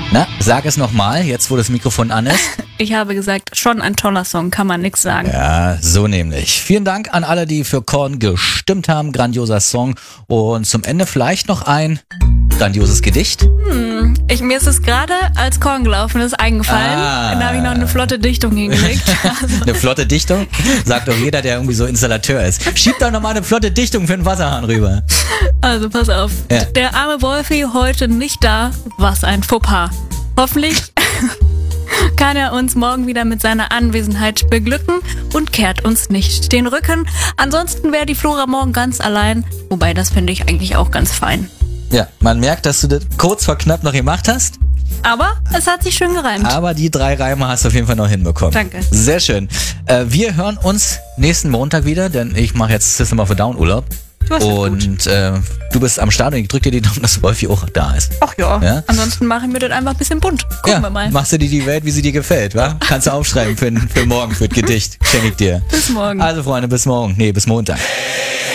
Na, sag es nochmal, jetzt wo das Mikrofon an ist. Ich habe gesagt, schon ein toller Song, kann man nix sagen. Ja, so nämlich. Vielen Dank an alle, die für Korn gestimmt haben. Grandioser Song. Und zum Ende vielleicht noch ein grandioses Gedicht. Mir ist es gerade, als Korn gelaufen ist, eingefallen. Da habe ich noch eine flotte Dichtung hingelegt. Eine flotte Dichtung? Sagt doch jeder, der irgendwie so Installateur ist. Schieb doch nochmal eine flotte Dichtung für den Wasserhahn rüber. Also pass auf. Ja. Der arme Wolfi heute nicht da, was ein Fauxpas. Hoffentlich kann er uns morgen wieder mit seiner Anwesenheit beglücken und kehrt uns nicht den Rücken. Ansonsten wäre die Flora morgen ganz allein. Wobei, das finde ich eigentlich auch ganz fein. Ja, man merkt, dass du das kurz vor knapp noch gemacht hast. Aber es hat sich schön gereimt. Aber die 3 Reime hast du auf jeden Fall noch hinbekommen. Danke. Sehr schön. Wir hören uns nächsten Montag wieder, denn ich mache jetzt System of a Down Urlaub. Und du bist am Start und ich drücke dir die Daumen, dass Wolfi auch da ist. Ach ja. Ja? Ansonsten machen wir das einfach ein bisschen bunt. Gucken wir mal. Machst du dir die Welt, wie sie dir gefällt, wa? Kannst du aufschreiben für morgen, für das Gedicht. Schenke ich dir. Bis morgen. Also Freunde, bis morgen. Nee, bis Montag.